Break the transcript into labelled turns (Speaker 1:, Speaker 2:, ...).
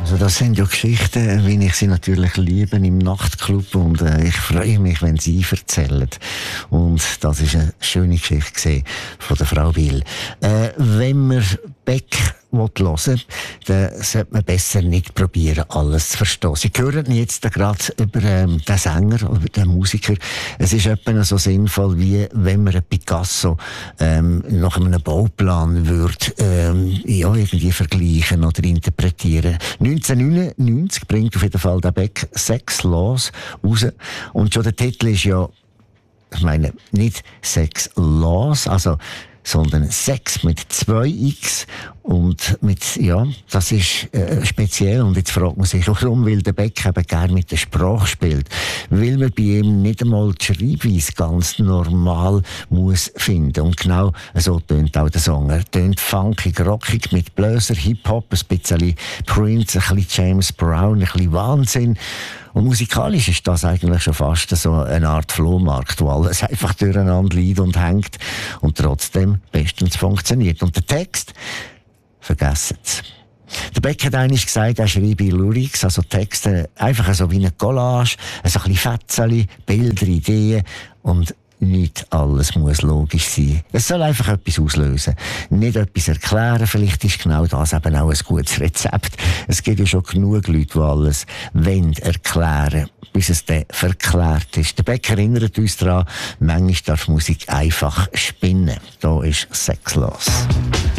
Speaker 1: Also das sind ja Geschichten, wie ich sie natürlich liebe im Nachtclub, und ich freue mich, wenn sie erzählen. Und das ist eine schöne Geschichte von der Frau Will. Wenn man Beck hören will, dann sollte man besser nicht probieren, alles zu verstehen. Sie hören jetzt gerade über den Sänger, über den Musiker. Es ist etwa so sinnvoll, wie wenn man einen Picasso nach einem Bauplan würde irgendwie vergleichen oder interpretieren. 1999 bringt auf jeden Fall der Beck Sex Laws raus. Und schon der Titel ist ja, ich meine, nicht Sex Laws, sondern Sex mit 2x. Und das ist speziell. Und jetzt fragt man sich, warum will der Beck eben gerne mit der Sprache spielt. Weil man bei ihm nicht einmal die Schreibweise ganz normal muss finden. Und genau so tönt auch der Song. Er tönt funkig, rockig, mit Bläser, Hip-Hop, ein bisschen Prince, ein bisschen James Brown, ein bisschen Wahnsinn. Und musikalisch ist das eigentlich schon fast so eine Art Flohmarkt, wo alles einfach durcheinander liegt und hängt und trotzdem bestens funktioniert. Und der Text, vergessen es. Der Beck hat eigentlich gesagt, er schreibe Lyrics, also Texte, einfach so wie eine Collage, so ein bisschen Fetzeli, Bilder, Ideen, und nicht alles muss logisch sein. Es soll einfach etwas auslösen. Nicht etwas erklären. Vielleicht ist genau das eben auch ein gutes Rezept. Es gibt ja schon genug Leute, die alles erklären, bis es dann verklärt ist. Der Beck erinnert uns daran, manchmal darf Musik einfach spinnen. Da ist Sex los.